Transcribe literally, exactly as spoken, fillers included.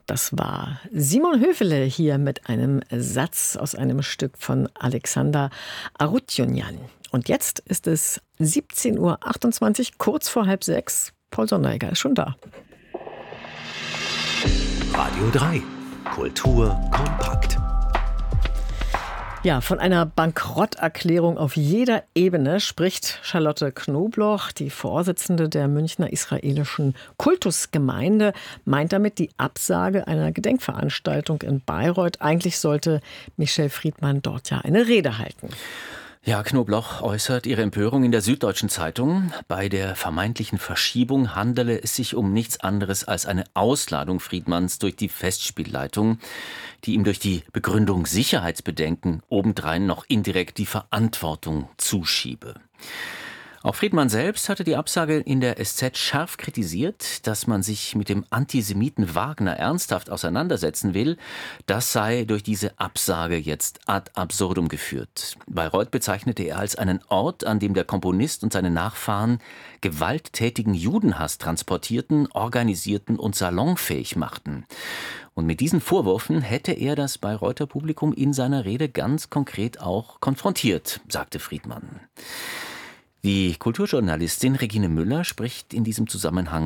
Das war Simon Höfele hier mit einem Satz aus einem Stück von Alexander Arutjunjan. Und jetzt ist es siebzehn Uhr achtundzwanzig, kurz vor halb sechs. Paul Sonderegger ist schon da. Radio drei. Kultur kompakt. Ja, von einer Bankrotterklärung auf jeder Ebene spricht Charlotte Knobloch, die Vorsitzende der Münchner Israelischen Kultusgemeinde, meint damit die Absage einer Gedenkveranstaltung in Bayreuth. Eigentlich sollte Michel Friedmann dort ja eine Rede halten. Ja, Knobloch äußert ihre Empörung in der Süddeutschen Zeitung. Bei der vermeintlichen Verschiebung handele es sich um nichts anderes als eine Ausladung Friedmanns durch die Festspielleitung, die ihm durch die Begründung Sicherheitsbedenken obendrein noch indirekt die Verantwortung zuschiebe. Auch Friedmann selbst hatte die Absage in der S Z scharf kritisiert, dass man sich mit dem Antisemiten Wagner ernsthaft auseinandersetzen will. Das sei durch diese Absage jetzt ad absurdum geführt. Bayreuth bezeichnete er als einen Ort, an dem der Komponist und seine Nachfahren gewalttätigen Judenhass transportierten, organisierten und salonfähig machten. Und mit diesen Vorwürfen hätte er das Bayreuther Publikum in seiner Rede ganz konkret auch konfrontiert, sagte Friedmann. Die Kulturjournalistin Regine Müller spricht in diesem Zusammenhang